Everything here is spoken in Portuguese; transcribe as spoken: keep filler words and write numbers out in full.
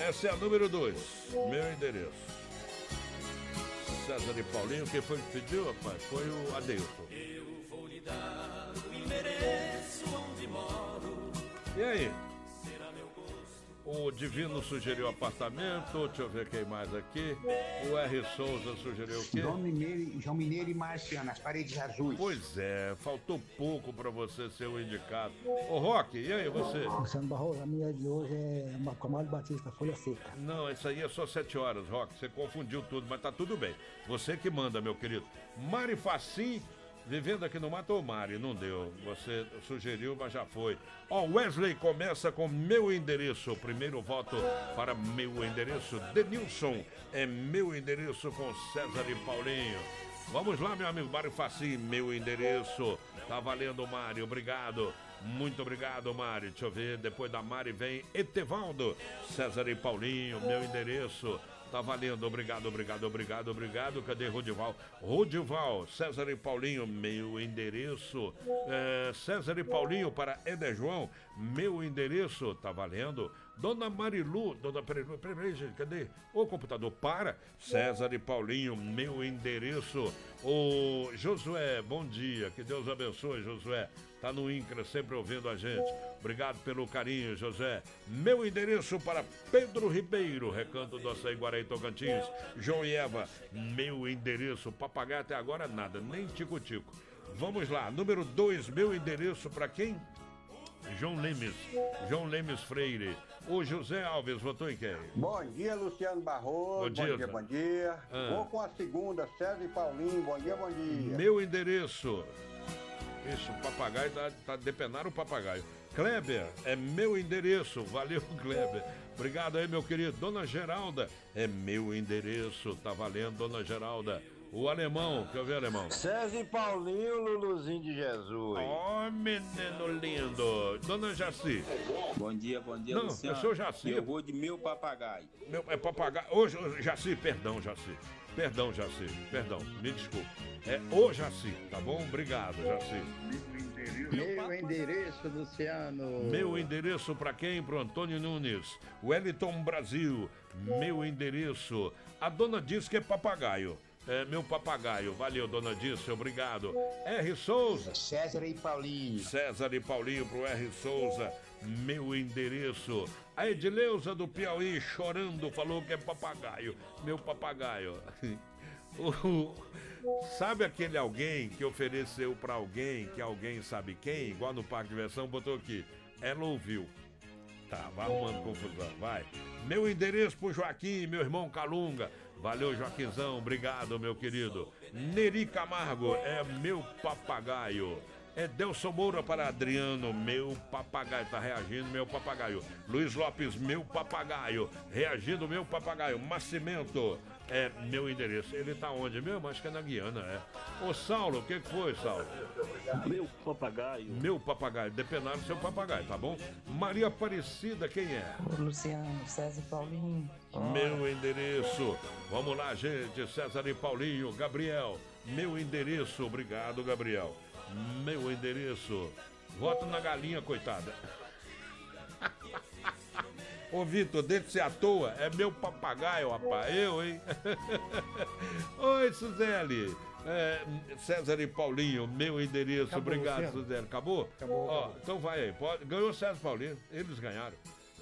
Essa é a número dois. Meu endereço. César e Paulinho, quem foi que pediu, rapaz? Foi o Adeilton. Eu vou lhe dar o endereço onde moro. E aí? Será meu gosto. O Divino sugeriu apartamento, deixa eu ver quem mais aqui. O R. Souza sugeriu o quê? João Mineiro, João Mineiro e Marciano, as paredes azuis. Pois é, faltou pouco para você ser o indicado. Ô Roque, e aí você? Luciano Barroso, a minha de hoje é uma Camargo Batista, folha seca. Não, isso aí é só sete horas, Roque. Você confundiu tudo, mas tá tudo bem. Você que manda, meu querido. Mari Facim, vivendo aqui no Mato Mari, não deu. Você sugeriu, mas já foi. Ó, Wesley começa com meu endereço. Primeiro voto para meu endereço. Denilson é meu endereço com César e Paulinho. Vamos lá, meu amigo Mário Facim, meu endereço. Tá valendo, Mário, obrigado. Muito obrigado, Mário. Deixa eu ver, depois da Mari vem Etevaldo, César e Paulinho, meu endereço. Tá valendo, obrigado, obrigado, obrigado, obrigado. Cadê Rodival? Rodival, César e Paulinho, meu endereço. É, César e Paulinho para Eder João, meu endereço. Tá valendo. Dona Marilu, Dona Marilu, peraí, gente, cadê? O computador, para. César e Paulinho, meu endereço. O Josué, bom dia, que Deus abençoe, Josué. Tá no INCRA, sempre ouvindo a gente. Obrigado pelo carinho, José. Meu endereço para Pedro Ribeiro, Recanto do Açaí, Guaraí, Tocantins. João e Eva, meu endereço. Papagaio até agora nada, nem tico-tico. Vamos lá, número dois, meu endereço para quem? João Lemes, João Lemes Freire. O José Alves votou em quem? Bom dia, Luciano Barroso. Bom dia, bom dia. Bom dia. Ah. Vou com a segunda, César e Paulinho. Bom dia, bom dia. Meu endereço. Isso, o papagaio tá, tá depenando o papagaio. Kleber, é meu endereço. Valeu, Kleber. Obrigado aí, meu querido. Dona Geralda, é meu endereço. Tá valendo, Dona Geralda. O alemão, quer ver, alemão? César e Paulinho, Luluzinho de Jesus. Ó, oh, menino lindo. Dona Jaci. Bom dia, bom dia, Não, Luciano. eu sou Jaci. Eu vou de meu papagaio. Meu, é papagaio. Hoje, Jaci, perdão, Jaci. Perdão, Jaci. Perdão, me desculpe. É o Jaci, tá bom? Obrigado, Jaci. Meu endereço, Luciano. Meu endereço para quem? Pro Antônio Nunes. Wellington Brasil. Meu endereço. A dona diz que é papagaio. É meu papagaio. Valeu, dona Disse, obrigado. R. Souza. César e Paulinho. César e Paulinho pro R. Souza. Meu endereço. A Edileuza do Piauí chorando falou que é papagaio. Meu papagaio. O, sabe aquele alguém que ofereceu pra alguém, que alguém sabe quem, igual no Parque de Diversão, botou aqui. Ela ouviu. Tá, vai arrumando confusão, vai. Meu endereço pro Joaquim, meu irmão Calunga. Valeu, Joaquinzão, obrigado, meu querido. Neri Camargo, é meu papagaio. É Delson Moura para Adriano, meu papagaio. Tá reagindo, meu papagaio. Luiz Lopes, meu papagaio. Reagindo, meu papagaio. Massimento, é meu endereço. Ele tá onde mesmo? Acho que é na Guiana, é. Ô, Saulo, o que que foi, Saulo? Meu papagaio. Meu papagaio. Depenaram seu papagaio, tá bom? Maria Aparecida, quem é? Ô, Luciano, César e Paulinho. Meu endereço. Vamos lá, gente. César e Paulinho. Gabriel, meu endereço. Obrigado, Gabriel. Meu endereço. Voto na galinha, coitada. Ô, Vitor, deve ser à toa. É meu papagaio, rapaz. Eu, hein? Oi, Suzeli. É, César e Paulinho, meu endereço. Acabou, obrigado, Luciano. Suzeli. Acabou? Acabou, Ó, acabou. então vai aí. Pode... Ganhou César e Paulinho. Eles ganharam.